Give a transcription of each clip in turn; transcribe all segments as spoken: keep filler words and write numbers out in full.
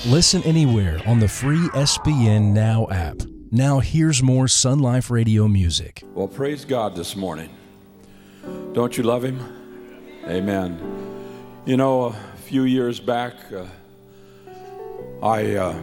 Listen anywhere on the free S B N Now app. Now here's more Sun Life Radio music. Well, praise God this morning. Don't you love Him? Amen. You know, a few years back, uh, I uh,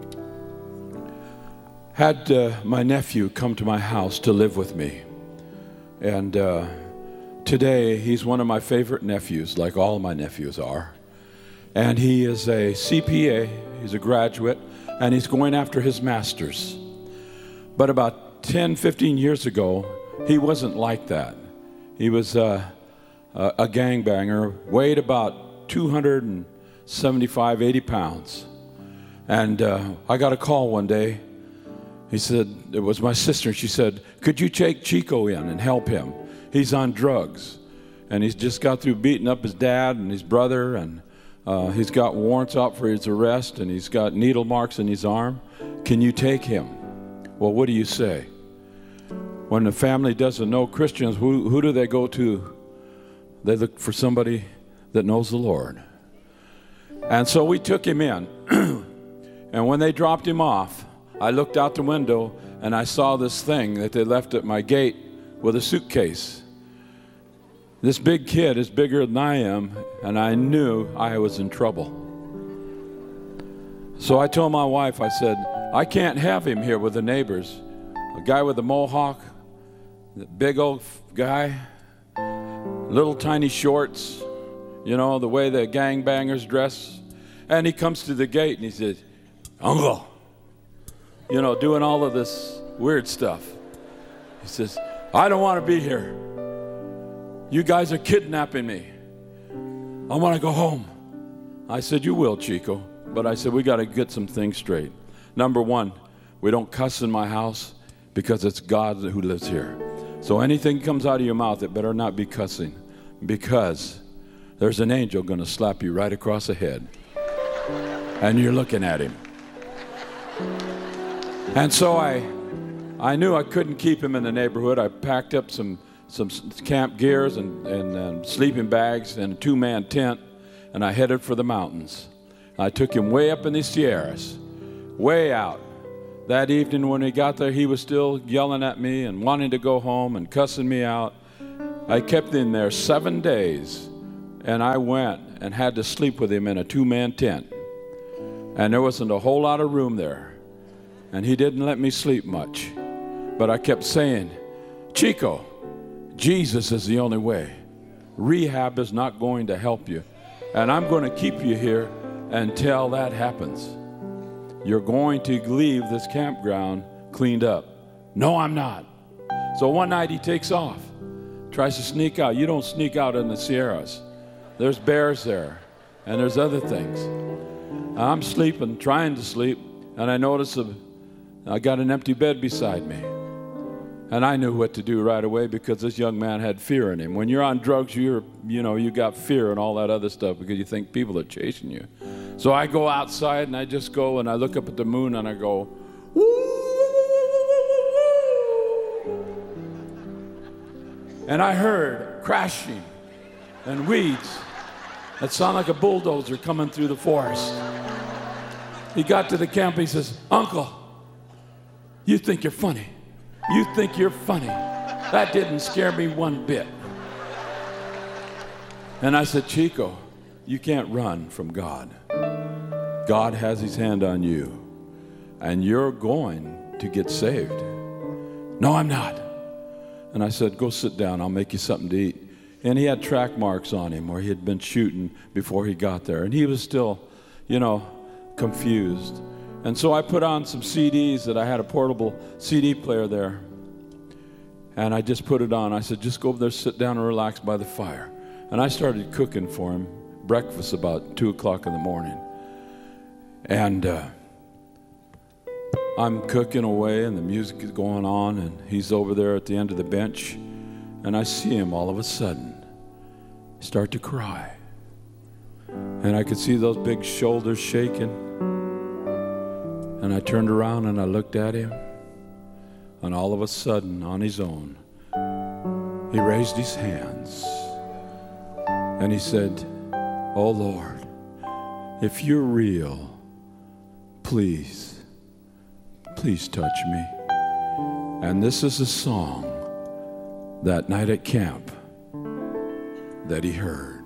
had uh, my nephew come to my house to live with me. And uh, today, he's one of my favorite nephews, like all of my nephews are. And he is a C P A, he's a graduate, and he's going after his master's. But about ten, fifteen years ago, he wasn't like that. He was uh, a, a gangbanger, weighed about two hundred seventy-five, eighty pounds. And uh, I got a call one day. He said, it was my sister, she said, could you take Chico in and help him? He's on drugs. And he's just got through beating up his dad and his brother, and uh, he's got warrants out for his arrest, and he's got needle marks in his arm. Can you take him? Well, what do you say? When the family doesn't know Christians, who, who do they go to? They look for somebody that knows the Lord. And so we took him in. And when they dropped him off, I looked out the window and I saw this thing that they left at my gate with a suitcase. This big kid is bigger than I am, and I knew I was in trouble. So I told my wife, I said, I can't have him here with the neighbors. A guy with a mohawk, the big old guy, little tiny shorts, you know, the way the gangbangers dress. And he comes to the gate and he says, Uncle, you know, doing all of this weird stuff. He says, I don't want to be here. You guys are kidnapping me. I want to go home. I said, you will, Chico. But I said, we got to get some things straight. Number one, we don't cuss in my house because it's God who lives here. So anything comes out of your mouth, it better not be cussing, because there's an angel going to slap you right across the head. And you're looking at him. And so I I knew I couldn't keep him in the neighborhood. I packed up some, some camp gears and, and, and sleeping bags and a two-man tent, and I headed for the mountains. I took him way up in the Sierras, way out. That evening when he got there, he was still yelling at me and wanting to go home and cussing me out. I kept him there seven days, and I went and had to sleep with him in a two-man tent. And there wasn't a whole lot of room there. And he didn't let me sleep much. But I kept saying, Chico, Jesus is the only way. Rehab is not going to help you. And I'm going to keep you here until that happens. You're going to leave this campground cleaned up. No, I'm not. So one night he takes off, tries to sneak out. You don't sneak out in the Sierras. There's bears there, and there's other things. I'm sleeping, trying to sleep, and I notice a, I got an empty bed beside me. And I knew what to do right away because this young man had fear in him. When you're on drugs, you're, you know, you got fear and all that other stuff because you think people are chasing you. So I go outside and I just go and I look up at the moon and I go, woo! And I heard crashing and weeds that sound like a bulldozer coming through the forest. He got to the camp, he says, Uncle, you think you're funny. You think you're funny. That didn't scare me one bit. And I said, Chico, you can't run from God. God has his hand on you, and you're going to get saved. No, I'm not. And I said, go sit down. I'll make you something to eat. And he had track marks on him where he had been shooting before he got there. And he was still, you know, confused. And so I put on some C Ds that I had a portable C D player there. And I just put it on. I said, just go over there, sit down and relax by the fire. And I started cooking for him breakfast about two o'clock in the morning. And uh, I'm cooking away and the music is going on and he's over there at the end of the bench. And I see him all of a sudden start to cry. And I could see those big shoulders shaking. And I turned around and I looked at him. And all of a sudden, on his own, he raised his hands. And he said, oh Lord, if you're real, please, please touch me. And this is a song that night at camp that he heard.